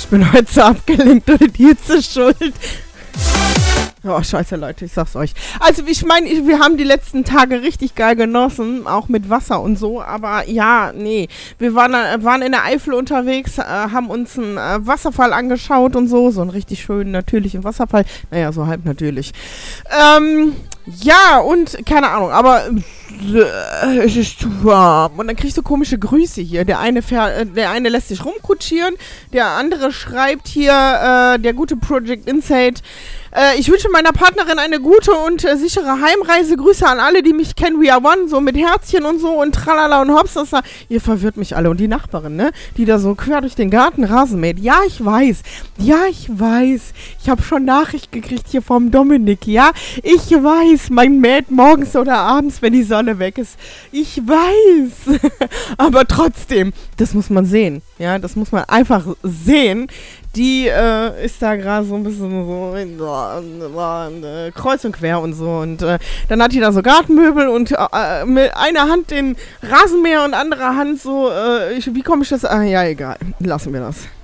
Ich bin heute so abgelenkt oder die Hitze schuld. Oh, scheiße, Leute, ich sag's euch. Also, ich meine, wir haben die letzten Tage richtig geil genossen, auch mit Wasser und so, aber ja, nee. Wir waren in der Eifel unterwegs, haben uns einen Wasserfall angeschaut und so einen richtig schönen, natürlichen Wasserfall. Naja, so halb natürlich. Ja, und keine Ahnung, aber es ist warm. Und dann kriegst du komische Grüße hier. Der eine lässt sich rumkutschieren, der andere schreibt hier, der gute Project Insight, ich wünsche meiner Partnerin eine gute und sichere Heimreise. Grüße an alle, die mich kennen. We are one, so mit Herzchen und so und tralala und hops. Ihr verwirrt mich alle. Und die Nachbarin, ne? Die da so quer durch den Garten Rasen mäht. Ja, ich weiß. Ich habe schon Nachricht gekriegt hier vom Dominik, ja? Ich weiß, mein mäht morgens oder abends, wenn die Sonne weg ist. Ich weiß. Aber trotzdem, das muss man sehen. Ja, das muss man einfach sehen. Die ist da gerade so ein bisschen so kreuz und quer und so. Und dann hat die da so Gartenmöbel und mit einer Hand den Rasenmäher und anderer Hand so, wie komme ich das? Ah, ja, egal. Lassen wir das.